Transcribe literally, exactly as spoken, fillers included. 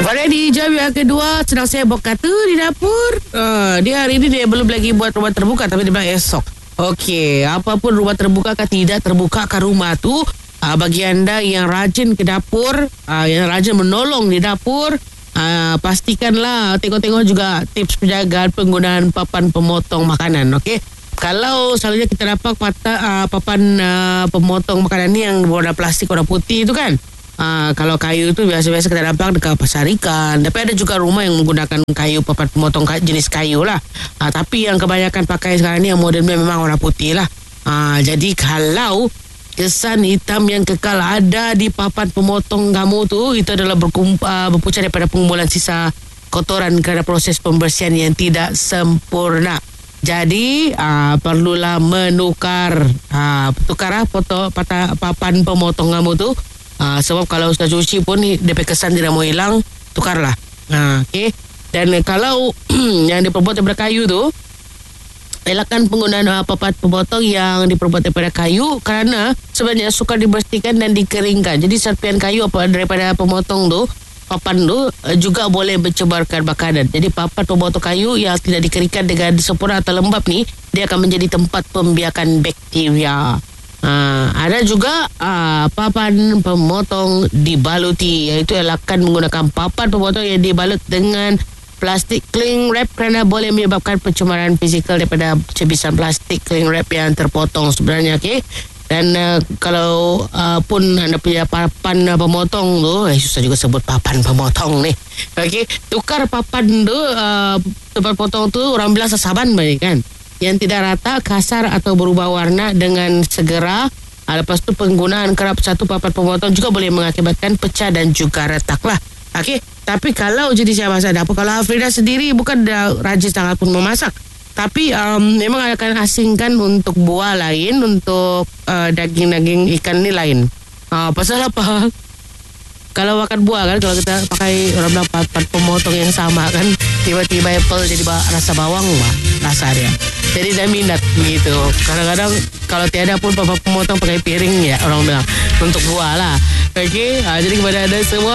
Pada di jam yang kedua, sedang saya berkata di dapur. Uh, dia hari ini dia belum lagi buat rumah terbuka, tapi dia bilang esok. Okey, apapun rumah terbuka kan tidak terbuka kan rumah tu. Uh, bagi anda yang rajin ke dapur, uh, yang rajin menolong di dapur, uh, pastikanlah tengok-tengok juga tips penjagaan penggunaan papan pemotong makanan. Okey. Kalau selalunya kita dapat patah, uh, papan uh, pemotong makanan ni yang warna plastik, warna putih tu kan. Uh, kalau kayu tu biasa-biasa kita dapat dekat pasar ikan. Tapi ada juga rumah yang menggunakan kayu, papan pemotong jenis kayu lah. Uh, tapi yang kebanyakan pakai sekarang ni yang modelnya memang warna putih lah. Uh, jadi kalau kesan hitam yang kekal ada di papan pemotong kamu tu, itu adalah berkump, uh, berpunca daripada pengumpulan sisa kotoran kerana proses pembersihan yang tidak sempurna. Jadi uh, perlulah menukar uh, tukarlah foto pata, papan pemotong kamu tu. Uh, sebab kalau sudah cuci pun D P kesan tidak mau hilang, tukarlah. Uh, Okey. Dan kalau yang diperbuat daripada kayu tu, elakkan penggunaan uh, papan pemotong yang diperbuat daripada kayu kerana sebenarnya sukar dibersihkan dan dikeringkan. Jadi serpihan kayu apa daripada pemotong tu, papan tu uh, juga boleh mencemarkan makanan. Jadi papan pemotong kayu yang tidak dikeringkan dengan sempurna atau lembab ni, dia akan menjadi tempat pembiakan bakteria. Uh, ada juga uh, papan pemotong dibaluti, iaitu elakkan menggunakan papan pemotong yang dibalut dengan plastik cling wrap kerana boleh menyebabkan pencemaran fizikal daripada cebisan plastik cling wrap yang terpotong sebenarnya. Okay? Dan uh, kalau uh, pun anda punya papan uh, pemotong tu, eh susah juga sebut papan pemotong ni. Okay? Tukar papan tu, uh, papan potong tu orang bilang sesaban banyak kan, yang tidak rata, kasar atau berubah warna dengan segera. Lepas tu penggunaan kerap satu papan pemotong juga boleh mengakibatkan pecah dan juga retak lah. Okey, tapi kalau jenis yang masak dapur, kalau Afrida sendiri bukan dah rajin sangat pun memasak, tapi um, memang akan asingkan untuk buah lain, untuk uh, daging-daging ikan ni lain. Uh, pasal apa? Kalau makan buah kan, kalau kita pakai orang bilang papan pemotong yang sama kan, tiba-tiba apple jadi rasa bawang lah rasa dia. Jadi dah minat gitu. Kadang-kadang kalau tiada pun papan pemotong pakai piring ya orang bilang untuk buah lah. Okey, ha, jadi kepada anda semua